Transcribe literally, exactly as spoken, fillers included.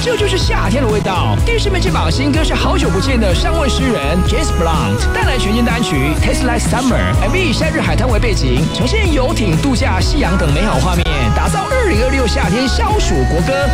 这就是夏天的味道。电视面肩膀新歌是好久不见的商务诗人 James Blunt 带来全新单曲 Tastes Like Summer，M V 以夏日海滩为背景，呈现游艇、度假、夕阳等美好画面，打造二零二六夏天消暑国歌。